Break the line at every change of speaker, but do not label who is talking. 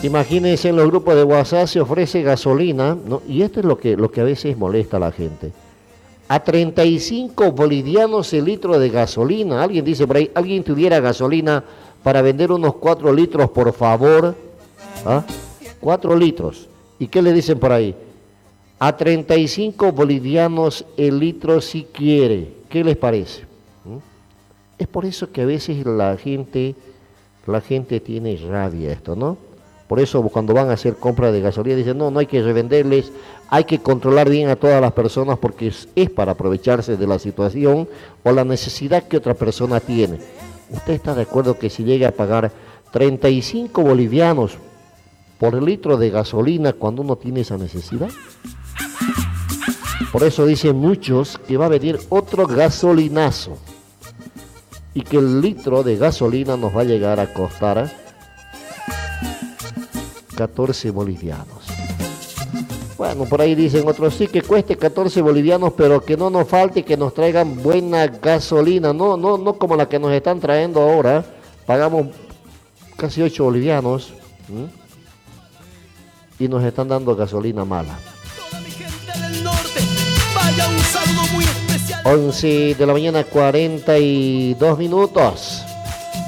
Imagínense, en los grupos de WhatsApp se ofrece gasolina, ¿no? Y esto es lo que a veces molesta a la gente. A 35 bolivianos el litro de gasolina. Alguien dice por ahí, ¿alguien tuviera gasolina para vender unos 4 litros, por favor? ¿Ah? 4 litros. ¿Y qué le dicen por ahí? A 35 bolivianos el litro si quiere. ¿Qué les parece? ¿Mm? Es por eso que a veces la gente tiene rabia esto, ¿no? Por eso cuando van a hacer compra de gasolina dicen, no hay que revenderles, hay que controlar bien a todas las personas porque es para aprovecharse de la situación o la necesidad que otra persona tiene. ¿Usted está de acuerdo que si llega a pagar 35 bolivianos por litro de gasolina cuando uno tiene esa necesidad? Por eso dicen muchos que va a venir otro gasolinazo y que el litro de gasolina nos va a llegar a costar 14 bolivianos. Bueno, por ahí dicen otros, sí, que cueste 14 bolivianos, pero que no nos falte, que nos traigan buena gasolina, no como la que nos están trayendo ahora. Pagamos casi 8 bolivianos, ¿m? Y nos están dando gasolina mala. 11 de la mañana, 42 minutos.